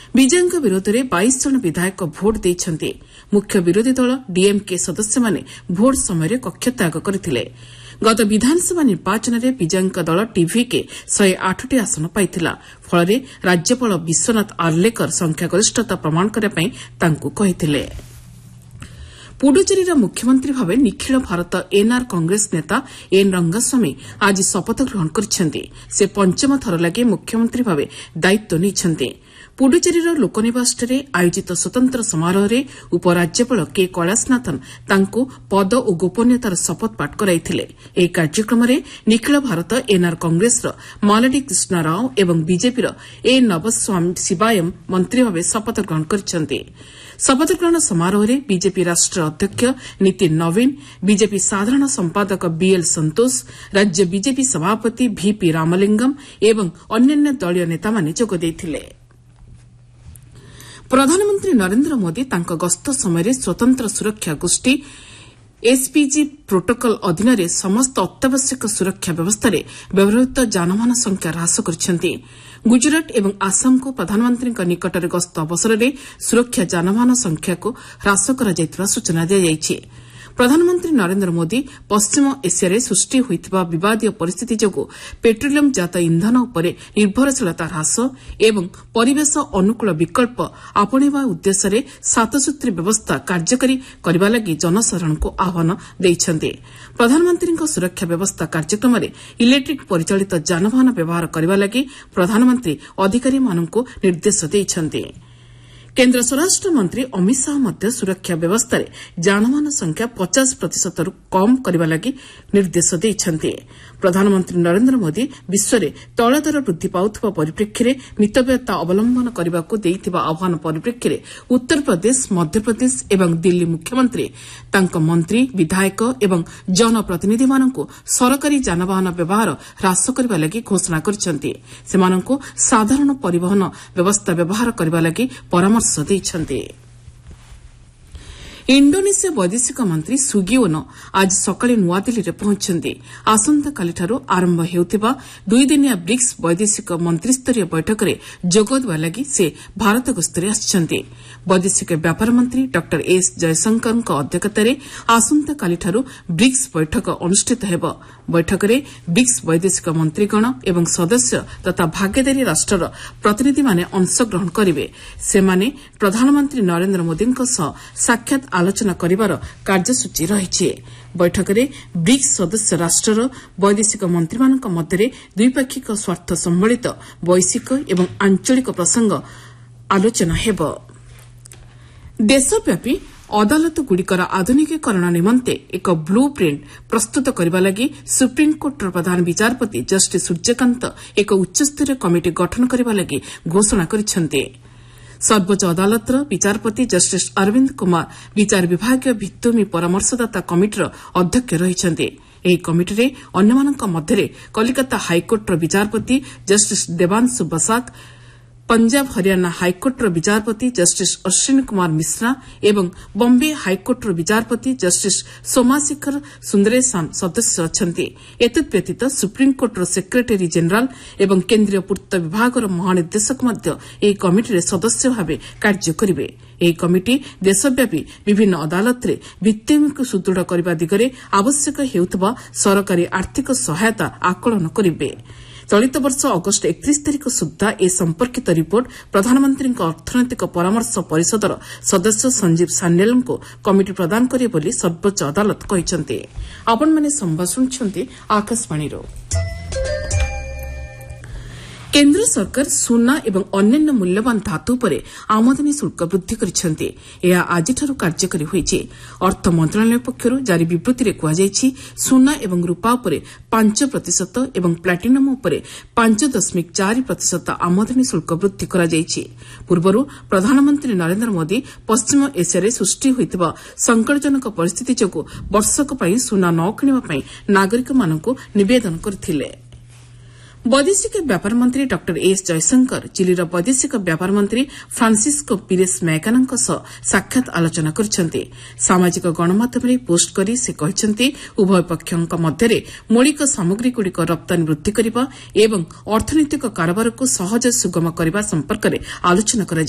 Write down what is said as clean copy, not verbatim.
ବିଜୟଙ୍କ ବିରୋଧରେ 22 ଜଣ ବିଧାୟକ ଭୋଟ୍ ଦେଇଛନ୍ତି। ମୁଖ୍ୟ ବିରୋଧୀ ଦଳ ଡିଏମ୍କେ ସଦସ୍ୟମାନେ ଭୋଟ୍ ସମୟରେ କକ୍ଷତ୍ୟାଗ କରିଥିଲେ। ଗତ ବିଧାନସଭା ନିର୍ବାଚନରେ ବିଜୟଙ୍କ ଦଳ ଟିଭିକେ 108ଟି ଆସନ ପାଇଥିଲା। ଫଳରେ ରାଜ୍ୟପାଳ ବିଶ୍ୱନାଥ ଆର୍ଲେକର ସଂଖ୍ୟାଗରିଷ୍ଠତା ପ୍ରମାଣ କରିବା ପାଇଁ ତାଙ୍କୁ କହିଥିଲେ। ପୁଡୁଚେରୀର ମୁଖ୍ୟମନ୍ତ୍ରୀ ଭାବେ ନିଖିଳ ଭାରତ ଏନ୍ଆର୍ କଂଗ୍ରେସ ନେତା ଏନ୍ ରଙ୍ଗାସ୍ୱାମୀ ଆଜି ଶପଥ ଗ୍ରହଣ କରିଛନ୍ତି। ସେ ପଞ୍ଚମ ଥର ଲାଗି ମୁଖ୍ୟମନ୍ତ୍ରୀ ଭାବେ ଦାୟିତ୍ୱ ନେଇଛନ୍ତି। ପୁଡୁଚେରୀର ଲୋକନିବାସଠାରେ ଆୟୋଜିତ ସ୍ୱତନ୍ତ୍ର ସମାରୋହରେ ଉପରାଜ୍ୟପାଳ କେ କୈଳାସନାଥନ ତାଙ୍କୁ ପଦ ଓ ଗୋପନୀୟତାର ଶପଥପାଠ କରାଇଥିଲେ। ଏହି କାର୍ଯ୍ୟକ୍ରମରେ ନିଖିଳ ଭାରତ ଏନ୍ଆର୍ କଂଗ୍ରେସର ମାଲଡି କୃଷ୍ଣ ରାଓ ଏବଂ ବିଜେପିର ଏ ନମଶିବାୟମ୍ ମନ୍ତ୍ରୀ ଭାବେ ଶପଥ ଗ୍ରହଣ କରିଛନ୍ତି। ଶପଥ ଗ୍ରହଣ ସମାରୋହରେ ବିଜେପି ରାଷ୍ଟ୍ରୀୟ ଅଧ୍ୟକ୍ଷ ନୀତିନ ନବୀନ, ବିଜେପି ସାଧାରଣ ସମ୍ପାଦକ ବିଏଲ୍ ସନ୍ତୋଷ, ରାଜ୍ୟ ବିଜେପି ସଭାପତି ଭିପି ରାମଲିଙ୍ଗମ୍ ଏବଂ ଅନ୍ୟାନ୍ୟ ଦଳୀୟ ନେତାମାନେ ଯୋଗ ଦେଇଥିଲେ। ପ୍ରଧାନମନ୍ତ୍ରୀ ନରେନ୍ଦ୍ର ମୋଦି ତାଙ୍କ ଗସ୍ତ ସମୟରେ ସ୍ୱତନ୍ତ୍ର ସୁରକ୍ଷା ଗୋଷ୍ଠୀ ଏସ୍ପିଜି ପ୍ରୋଟୋକଲ୍ ଅଧୀନରେ ସମସ୍ତ ଅତ୍ୟାବଶ୍ୟକ ସୁରକ୍ଷା ବ୍ୟବସ୍ଥାରେ ବ୍ୟବହୃତ ଯାନବାହନ ସଂଖ୍ୟା ହ୍ରାସ କରିଛନ୍ତି। ଗୁଜରାଟ ଏବଂ ଆସାମକୁ ପ୍ରଧାନମନ୍ତ୍ରୀଙ୍କ ନିକଟରେ ଗସ୍ତ ଅବସରରେ ସୁରକ୍ଷା ଯାନବାହନ ସଂଖ୍ୟାକୁ ହ୍ରାସ କରାଯାଇଥିବା ସୂଚନା ଦିଆଯାଇଛି। ପ୍ରଧାନମନ୍ତ୍ରୀ ନରେନ୍ଦ୍ର ମୋଦି ପଶ୍ଚିମ ଏସିଆରେ ସୃଷ୍ଟି ହୋଇଥିବା ବିବାଦୀୟ ପରିସ୍ଥିତି ଯୋଗୁଁ ପେଟ୍ରୋଲିୟମ୍ ଜାତ ଇନ୍ଧନ ଉପରେ ନିର୍ଭରଶୀଳତା ହ୍ରାସ ଏବଂ ପରିବେଶ ଅନୁକୂଳ ବିକଳ୍ପ ଆପଣେଇବା ଉଦ୍ଦେଶ୍ୟରେ ସାତସୂତ୍ରୀ ବ୍ୟବସ୍ଥା କାର୍ଯ୍ୟକାରୀ କରିବା ଲାଗି ଜନସାଧାରଣଙ୍କୁ ଆହ୍ୱାନ ଦେଇଛନ୍ତି। ପ୍ରଧାନମନ୍ତ୍ରୀଙ୍କ ସୁରକ୍ଷା ବ୍ୟବସ୍ଥା କାର୍ଯ୍ୟକ୍ରମରେ ଇଲେକ୍ଟ୍ରିକ୍ ପରିଚାଳିତ ଯାନବାହନ ବ୍ୟବହାର କରିବା ଲାଗି ପ୍ରଧାନମନ୍ତ୍ରୀ ଅଧିକାରୀମାନଙ୍କୁ ନିର୍ଦ୍ଦେଶ ଦେଇଛନ୍ତି। କେନ୍ଦ୍ର ସ୍ୱରାଷ୍ଟ୍ର ମନ୍ତ୍ରୀ ଅମିତ ଶାହା ମଧ୍ୟ ସୁରକ୍ଷା ବ୍ୟବସ୍ଥାରେ ଯାନବାହନ ସଂଖ୍ୟା 50%ରୁ କମ୍ କରିବା ଲାଗି ନିର୍ଦ୍ଦେଶ ଦେଇଛନ୍ତି। ପ୍ରଧାନମନ୍ତ୍ରୀ ନରେନ୍ଦ୍ର ମୋଦି ବିଶ୍ୱରେ ତୈଳ ଦର ବୃଦ୍ଧି ପାଉଥିବା ପରିପ୍ରେକ୍ଷୀରେ ମିତବ୍ୟୟତା ଅବଲମ୍ବନ କରିବାକୁ ଦେଇଥିବା ଆହ୍ୱାନ ପରିପ୍ରେକ୍ଷୀରେ ଉତ୍ତରପ୍ରଦେଶ, ମଧ୍ୟପ୍ରଦେଶ ଏବଂ ଦିଲ୍ଲୀ ମୁଖ୍ୟମନ୍ତ୍ରୀ ତାଙ୍କ ମନ୍ତ୍ରୀ, ବିଧାୟକ ଏବଂ ଜନପ୍ରତିନିଧିମାନଙ୍କୁ ସରକାରୀ ଯାନବାହନ ବ୍ୟବହାର ହ୍ରାସ କରିବା ଲାଗି ଘୋଷଣା କରିଛନ୍ତି। ସେମାନଙ୍କୁ ସାଧାରଣ ପରିବହନ ବ୍ୟବସ୍ଥା ବ୍ୟବହାର କରିବା ଲାଗି ପରାମର୍ଶ ଦେଇଛନ୍ତି। ଇଣ୍ଡୋନେସିଆ ବୈଦେଶିକ ମନ୍ତ୍ରୀ ସୁଗିଓନୋ ଆଜି ସକାଳେ ନୂଆଦିଲ୍ଲୀରେ ପହଞ୍ଚିଛନ୍ତି। ଆସନ୍ତାକାଲିଠାରୁ ଆରମ୍ଭ ହେଉଥିବା ଦୁଇଦିନିଆ ବ୍ରିକ୍ସ ବୈଦେଶିକ ମନ୍ତ୍ରୀସ୍ତରୀୟ ବୈଠକରେ ଯୋଗଦେବା ଲାଗି ସେ ଭାରତ ଗସ୍ତରେ ଆସିଛନ୍ତି। ବୈଦେଶିକ ବ୍ୟାପାର ମନ୍ତ୍ରୀ ଡକ୍ଟର ଏସ୍ ଜୟଶଙ୍କରଙ୍କ ଅଧ୍ୟକ୍ଷତାରେ ଆସନ୍ତାକାଲିଠାରୁ ବ୍ରିକ୍ସ ବୈଠକ ଅନୁଷ୍ଠିତ ହେବ। ବୈଠକରେ ବ୍ରିକ୍ସ ବୈଦେଶିକ ମନ୍ତ୍ରୀଗଣ ଏବଂ ସଦସ୍ୟ ତଥା ଭାଗିଦାରୀ ରାଷ୍ଟ୍ରର ପ୍ରତିନିଧିମାନେ ଅଂଶଗ୍ରହଣ କରିବେ। ସେମାନେ ପ୍ରଧାନମନ୍ତ୍ରୀ ନରେନ୍ଦ୍ର ମୋଦିଙ୍କ ସହ ସାକ୍ଷାତ ଆଲୋଚନା କରିବାର କାର୍ଯ୍ୟସୂଚୀ ରହିଛି। ବୈଠକରେ ବ୍ରିକ୍ସ ସଦସ୍ୟ ରାଷ୍ଟ୍ରର ବୈଦେଶିକ ମନ୍ତ୍ରୀମାନଙ୍କ ମଧ୍ୟରେ ଦ୍ୱିପାକ୍ଷିକ ସ୍ୱାର୍ଥ ସମ୍ବଳିତ ବୈଶ୍ୱିକ ଏବଂ ଆଞ୍ଚଳିକ ପ୍ରସଙ୍ଗ ଆଲୋଚନା ହେବ। ଦେଶବ୍ୟାପୀ ଅଦାଲତଗୁଡ଼ିକର ଆଧୁନିକୀକରଣ ନିମନ୍ତେ ଏକ ବ୍ଲୁ ପ୍ରିଣ୍ଟ ପ୍ରସ୍ତୁତ କରିବା ଲାଗି ସୁପ୍ରିମକୋର୍ଟର ପ୍ରଧାନ ବିଚାରପତି ଜଷ୍ଟିସ୍ ସୂର୍ଯ୍ୟକାନ୍ତ ଏକ ଉଚ୍ଚସ୍ତରୀୟ କମିଟି ଗଠନ କରିବା ଲାଗି ଘୋଷଣା କରିଛନ୍ତି। ସର୍ବୋଚ୍ଚ ଅଦାଲତର ବିଚାରପତି ଜଷ୍ଟିସ୍ ଅରବିନ୍ଦ କୁମାର ବିଚାର ବିଭାଗୀୟ ଭିତ୍ତିଭୂମି ପରାମର୍ଶଦାତା କମିଟିର ଅଧ୍ୟକ୍ଷ ରହିଛନ୍ତି। ଏହି କମିଟିରେ ଅନ୍ୟମାନଙ୍କ ମଧ୍ୟରେ କଲିକତା ହାଇକୋର୍ଟର ବିଚାରପତି ଜଷ୍ଟିସ୍ ଦେବାଂଶୁ ବସାକ, ପଞ୍ଜାବ ହରିୟାଣା ହାଇକୋର୍ଟର ବିଚାରପତି ଜଷ୍ଟିସ୍ ଅଶ୍ୱିନୀ କୁମାର ମିଶ୍ରା ଏବଂ ବମ୍ବେ ହାଇକୋର୍ଟର ବିଚାରପତି ଜଷ୍ଟିସ୍ ସୋମାଶେଖର ସୁନ୍ଦରେଶାନ ସଦସ୍ୟ ଅଛନ୍ତି। ଏତଦ୍ବ୍ୟତୀତ ସୁପ୍ରିମକୋର୍ଟର ସେକ୍ରେଟାରୀ ଜେନେରାଲ ଏବଂ କେନ୍ଦ୍ରୀୟ ପୂର୍ତ୍ତ ବିଭାଗର ମହାନିର୍ଦ୍ଦେଶକ ମଧ୍ୟ ଏହି କମିଟିରେ ସଦସ୍ୟ ଭାବେ କାର୍ଯ୍ୟ କରିବେ। ଏହି କମିଟି ଦେଶବ୍ୟାପୀ ବିଭିନ୍ନ ଅଦାଲତରେ ଭିତ୍ତିଭୂମିକୁ ସୁଦୃଢ଼ କରିବା ଦିଗରେ ଆବଶ୍ୟକ ହେଉଥିବା ସରକାରୀ ଆର୍ଥିକ ସହାୟତା ଆକଳନ କରିବେ। ଚଳିତ ବର୍ଷ ଅଗଷ୍ଟ 31 ତାରିଖ ସୁଦ୍ଧା ଏ ସମ୍ପର୍କିତ ରିପୋର୍ଟ ପ୍ରଧାନମନ୍ତ୍ରୀଙ୍କ ଅର୍ଥନୈତିକ ପରାମର୍ଶ ପରିଷଦର ସଦସ୍ୟ ସଞ୍ଜୀବ ସାନ୍ୟାଲଙ୍କୁ କମିଟି ପ୍ରଦାନ କରିବେ ବୋଲି ସର୍ବୋଚ୍ଚ ଅଦାଲତ କହିଛନ୍ତି। ଆପଣମାନେ ସମ୍ବାଦ ଶୁଣୁଛନ୍ତି ଆକାଶବାଣୀରୁ। କେନ୍ଦ୍ର ସରକାର ସୁନା ଏବଂ ଅନ୍ୟାନ୍ୟ ମୂଲ୍ୟବାନ ଧାତୁ ଉପରେ ଆମଦାନୀ ଶୁଳ୍କ ବୃଦ୍ଧି କରିଛନ୍ତି। ଏହା ଆଜିଠାରୁ କାର୍ଯ୍ୟକାରୀ ହୋଇଛି। ଅର୍ଥ ମନ୍ତ୍ରଣାଳୟ ପକ୍ଷରୁ ଜାରି ବିବୃତ୍ତିରେ କୁହାଯାଇଛି, ସୁନା ଏବଂ ରୂପା ଉପରେ 5% ଏବଂ ପ୍ଲାଟିନମ୍ ଉପରେ 5.4% ଆମଦାନୀ ଶୁଳ୍କ ବୃଦ୍ଧି କରାଯାଇଛି। ପୂର୍ବରୁ ପ୍ରଧାନମନ୍ତ୍ରୀ ନରେନ୍ଦ୍ର ମୋଦି ପଶ୍ଚିମ ଏସିଆରେ ସୃଷ୍ଟି ହୋଇଥିବା ସଂକଟଜନକ ପରିସ୍ଥିତି ଯୋଗୁଁ ବର୍ଷକ ପାଇଁ ସୁନା ନ କିଣିବା ପାଇଁ ନାଗରିକମାନଙ୍କୁ ନିବେଦନ କରିଥିଲେ। ବୈଦେଶିକ ବ୍ୟାପାର ମନ୍ତ୍ରୀ ଡକ୍ଟର ଏସ୍ ଜୟଶଙ୍କର ଚିଲିର ବୈଦେଶିକ ବ୍ୟାପାର ମନ୍ତ୍ରୀ ଫ୍ରାନ୍ସିସ୍କୋ ପିରେସ୍ ମ୍ୟାକାନାଙ୍କ ସହ ସାକ୍ଷାତ ଆଲୋଚନା କରିଛନ୍ତି। ସାମାଜିକ ଗଣମାଧ୍ୟମରେ ପୋଷ୍ଟ କରି ସେ କହିଛନ୍ତି, ଉଭୟ ପକ୍ଷଙ୍କ ମଧ୍ୟରେ ମୌଳିକ ସାମଗ୍ରୀଗୁଡ଼ିକ ରପ୍ତାନୀ ବୃଦ୍ଧି କରିବା ଏବଂ ଅର୍ଥନୈତିକ କାରବାରକୁ ସହଜ ସୁଗମ କରିବା ସମ୍ପର୍କରେ ଆଲୋଚନା କରାଯାଇଛି।